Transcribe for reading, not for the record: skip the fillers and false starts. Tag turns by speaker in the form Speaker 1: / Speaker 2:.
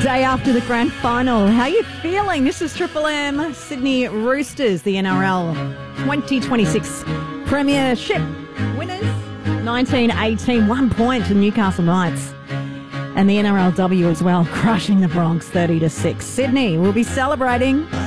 Speaker 1: day after the grand final. How are you feeling? This is Triple M, Sydney Roosters, the NRL 2026 Premiership winners. 19-18, 1 point to Newcastle Knights. And the NRLW as well, crushing the Bronx 30-6. Sydney will be celebrating